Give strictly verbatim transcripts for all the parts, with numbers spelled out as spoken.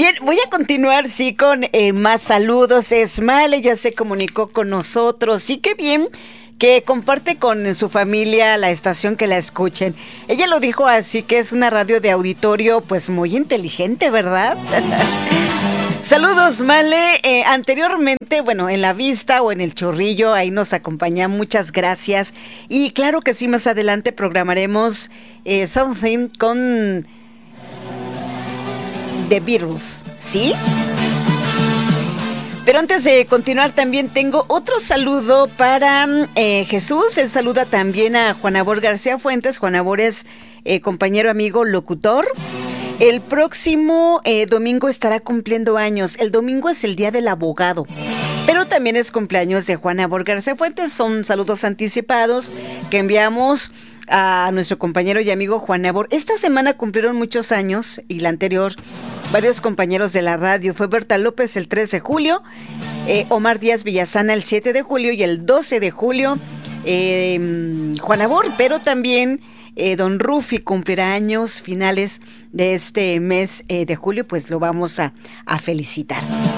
Bien, voy a continuar, sí, con eh, más saludos. Esmale ya se comunicó con nosotros. Sí, qué bien que comparte con su familia la estación, que la escuchen. Ella lo dijo así, que es una radio de auditorio pues muy inteligente, ¿verdad? Saludos, Male. Eh, anteriormente, bueno, en La Vista o en El Chorrillo, ahí nos acompaña. Muchas gracias. Y claro que sí, más adelante programaremos eh, Something con The Beatles, ¿sí? Pero antes de continuar, también tengo otro saludo para eh, Jesús. Él saluda también a Juan Abor García Fuentes. Juan Abor es eh, compañero, amigo, locutor. El próximo eh, domingo estará cumpliendo años. El domingo es el Día del Abogado, pero también es cumpleaños de Juan Abor García Fuentes. Son saludos anticipados que enviamos a nuestro compañero y amigo Juan Abor. Esta semana cumplieron muchos años, y la anterior varios compañeros de la radio. Fue Berta López el tres de julio, eh, Omar Díaz Villasana el siete de julio y el doce de julio eh, Juan Abor, pero también eh, don Rufi cumplirá años finales de este mes eh, de julio, pues lo vamos a, a felicitar.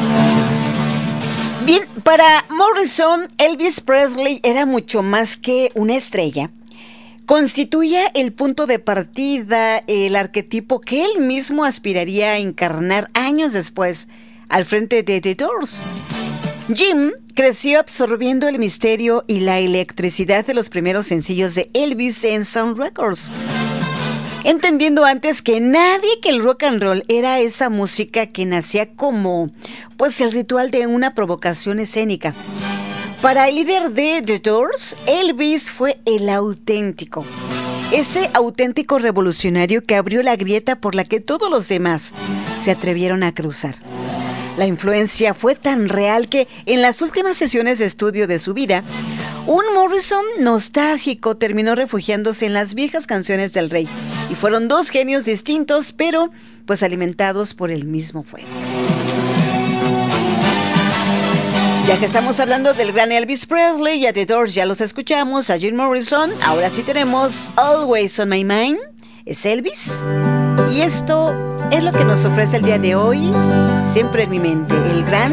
Bien, para Morrison, Elvis Presley era mucho más que una estrella. Constituía el punto de partida, el arquetipo que él mismo aspiraría a encarnar años después al frente de The Doors. Jim creció absorbiendo el misterio y la electricidad de los primeros sencillos de Elvis en Sound Records, entendiendo antes que nadie que el rock and roll era esa música que nacía como pues el ritual de una provocación escénica. Para el líder de The Doors, Elvis fue el auténtico, ese auténtico revolucionario que abrió la grieta por la que todos los demás se atrevieron a cruzar. La influencia fue tan real que en las últimas sesiones de estudio de su vida, un Morrison nostálgico terminó refugiándose en las viejas canciones del rey, y fueron dos genios distintos, pero pues alimentados por el mismo fuego. Ya que estamos hablando del gran Elvis Presley y a The Doors ya los escuchamos, a Jim Morrison, ahora sí tenemos Always on My Mind, es Elvis, y esto es lo que nos ofrece el día de hoy, siempre en mi mente, el gran